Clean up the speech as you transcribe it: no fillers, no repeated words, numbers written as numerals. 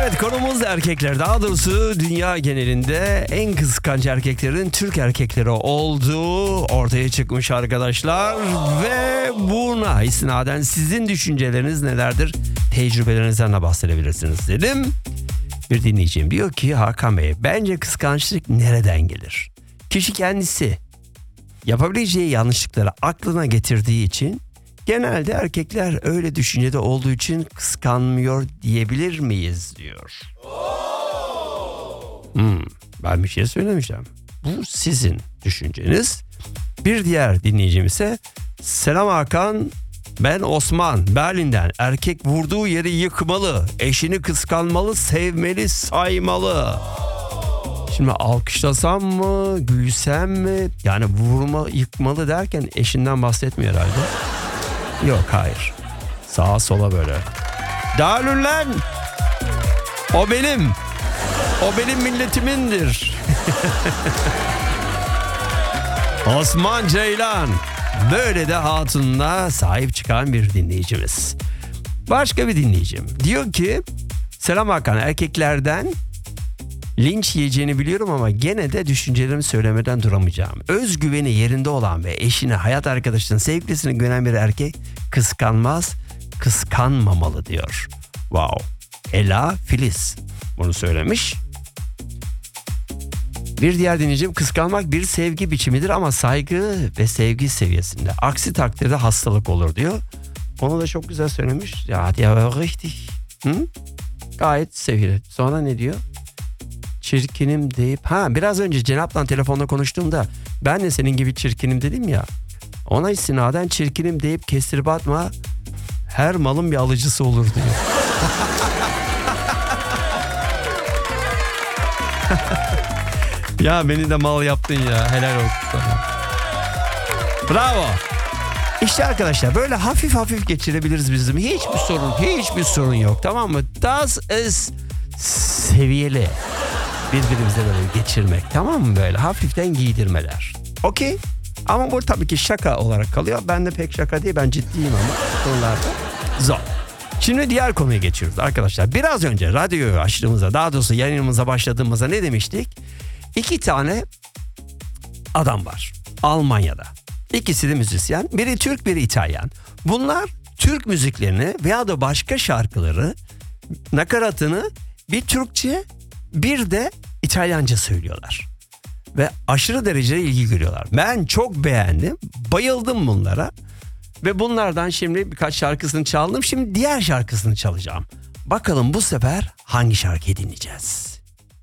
Evet, konumuz erkekler. Daha doğrusu dünya genelinde en kıskanç erkeklerin Türk erkekleri olduğu ortaya çıkmış arkadaşlar. Ve buna istinaden sizin düşünceleriniz nelerdir? Tecrübelerinizden de bahsedebilirsiniz dedim. Bir dinleyicim diyor ki, Hakan Bey, bence kıskançlık nereden gelir? Kişi kendisi yapabileceği yanlışlıkları aklına getirdiği için, genelde erkekler öyle düşüncede olduğu için kıskanmıyor diyebilir miyiz diyor. Ben bir şey söylemeyeceğim. Bu sizin düşünceniz. Bir diğer dinleyicim ise, selam Hakan, ben Osman, Berlin'den. Erkek vurduğu yeri yıkmalı, eşini kıskanmalı, sevmeli, saymalı. Şimdi alkışlasam mı, gülsem mi? Yani vurma, yıkmalı derken eşinden bahsetmiyor herhalde. Yok, hayır. Sağa sola böyle. Dağılın lan! O benim. O benim milletimindir. Osman Ceylan. Böyle de hatununa sahip çıkan bir dinleyicimiz. Başka bir dinleyicim diyor ki, selam Hakan, erkeklerden linç yiyeceğini biliyorum ama gene de düşüncelerimi söylemeden duramayacağım. Özgüveni yerinde olan ve eşine, hayat arkadaşına, sevgilisine güvenen bir erkek kıskanmaz, kıskanmamalı diyor. Wow. Ela Filiz bunu söylemiş. Bir diğer dinleyicim, kıskanmak bir sevgi biçimidir ama saygı ve sevgi seviyesinde. Aksi takdirde hastalık olur diyor. Onu da çok güzel söylemiş. Ya richtig. Gayet sevgili. Sonra ne diyor? Çirkinim deyip, biraz önce Cenap'la telefonda konuştuğumda ben de senin gibi çirkinim dedim ya, ona istinaden çirkinim deyip kestirip atma, her malın bir alıcısı olur diyor. Ya beni de mal yaptın ya, helal olsun sana. Bravo. İşte arkadaşlar, böyle hafif hafif geçirebiliriz bizim. Hiçbir sorun yok, tamam mı? Das ist seviyeli. Birbirimize böyle geçirmek, tamam mı, böyle hafiften giydirmeler. Okey. Ama bu tabii ki şaka olarak kalıyor. Ben de pek şaka değil, ben ciddiyim ama konularda zor. Şimdi diğer konuya geçiyoruz arkadaşlar. Biraz önce radyoyu açtığımızda, daha doğrusu yayınımıza başladığımızda ne demiştik? 2 tane adam var Almanya'da. İkisi de müzisyen. Biri Türk, biri İtalyan. Bunlar Türk müziklerini veya da başka şarkıları, nakaratını bir Türkçe, bir de İtalyanca söylüyorlar. Ve aşırı derecede ilgi görüyorlar. Ben çok beğendim. Bayıldım bunlara. Ve bunlardan şimdi birkaç şarkısını çaldım. Şimdi diğer şarkısını çalacağım. Bakalım bu sefer hangi şarkıyı dinleyeceğiz?